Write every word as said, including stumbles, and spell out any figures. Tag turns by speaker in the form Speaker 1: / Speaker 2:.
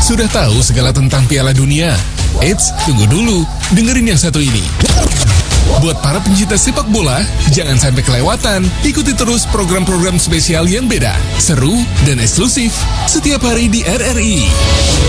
Speaker 1: Sudah tahu segala tentang Piala Dunia? Eits, tunggu dulu. Dengerin yang satu ini. Buat para pencinta sepak bola, jangan sampai kelewatan. Ikuti terus program-program spesial yang beda, seru, dan eksklusif setiap hari di R R I.